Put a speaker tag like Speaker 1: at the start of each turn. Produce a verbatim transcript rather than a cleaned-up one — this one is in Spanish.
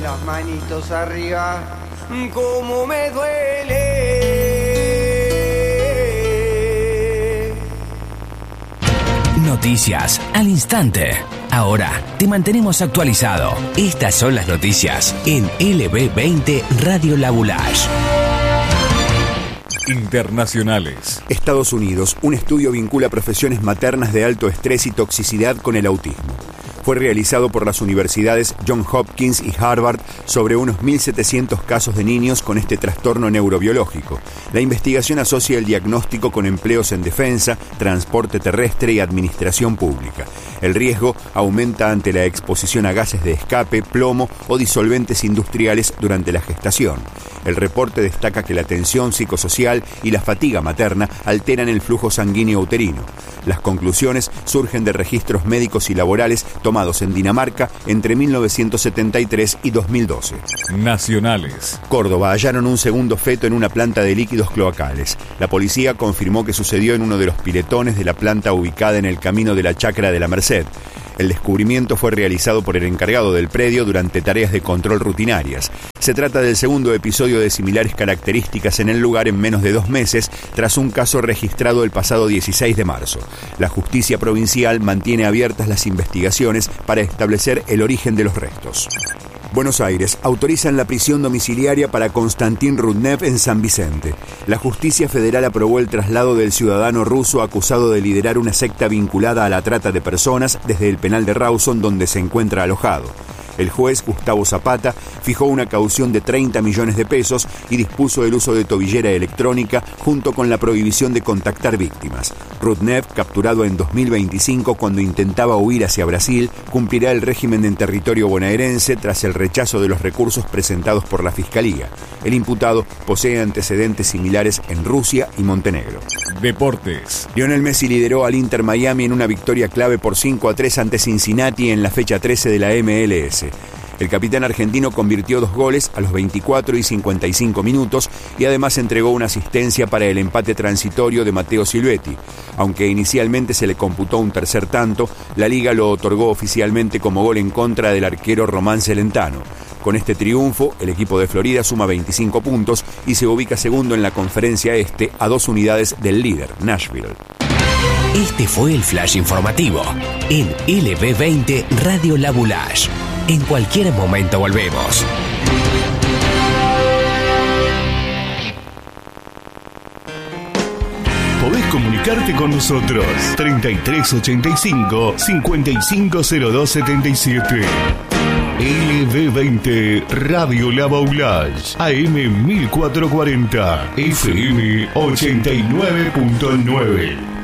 Speaker 1: las manitos arriba, cómo me duele.
Speaker 2: Noticias al instante. Ahora te mantenemos actualizado. Estas son las noticias en L B veinte Radio La Boulage.
Speaker 3: Internacionales.
Speaker 4: Estados Unidos. Un estudio vincula profesiones maternas de alto estrés y toxicidad con el autismo. Fue realizado por las universidades Johns Hopkins y Harvard sobre unos mil setecientos casos de niños con este trastorno neurobiológico. La investigación asocia el diagnóstico con empleos en defensa, transporte terrestre y administración pública. El riesgo aumenta ante la exposición a gases de escape, plomo o disolventes industriales durante la gestación. El reporte destaca que la tensión psicosocial y la fatiga materna alteran el flujo sanguíneo uterino. Las conclusiones surgen de registros médicos y laborales tomados en Dinamarca entre mil novecientos setenta y tres y dos mil doce.
Speaker 3: Nacionales.
Speaker 4: Córdoba. Hallaron un segundo feto en una planta de líquidos cloacales. La policía confirmó que sucedió en uno de los piletones de la planta ubicada en el camino de la Chacra de la Merced. El descubrimiento fue realizado por el encargado del predio durante tareas de control rutinarias. Se trata del segundo episodio de similares características en el lugar en menos de dos meses, tras un caso registrado el pasado dieciséis de marzo. La justicia provincial mantiene abiertas las investigaciones para establecer el origen de los restos. Buenos Aires. Autorizan la prisión domiciliaria para Konstantin Rudnev en San Vicente. La justicia federal aprobó el traslado del ciudadano ruso acusado de liderar una secta vinculada a la trata de personas desde el penal de Rawson, donde se encuentra alojado. El juez Gustavo Zapata fijó una caución de treinta millones de pesos y dispuso el uso de tobillera electrónica junto con la prohibición de contactar víctimas. Rudnev, capturado en dos mil veinticinco cuando intentaba huir hacia Brasil, cumplirá el régimen en territorio bonaerense tras el rechazo de los recursos presentados por la Fiscalía. El imputado posee antecedentes similares en Rusia y Montenegro.
Speaker 3: Deportes.
Speaker 4: Lionel Messi lideró al Inter Miami en una victoria clave por cinco a tres ante Cincinnati en la fecha trece de la M L S. El capitán argentino convirtió dos goles a los veinticuatro y cincuenta y cinco minutos y además entregó una asistencia para el empate transitorio de Matteo Silvetti. Aunque inicialmente se le computó un tercer tanto, la liga lo otorgó oficialmente como gol en contra del arquero Román Celentano. Con este triunfo, el equipo de Florida suma veinticinco puntos y se ubica segundo en la conferencia este a dos unidades del líder, Nashville.
Speaker 2: Este fue el flash informativo en L B veinte Radio La Boulage. En cualquier momento volvemos.
Speaker 5: Podés comunicarte con nosotros. treinta y tres ochenta y cinco, cincuenta y cinco cero dos setenta y siete. L B veinte Radio La Boulage. A M mil cuatrocientos cuarenta. F M ochenta y nueve punto nueve.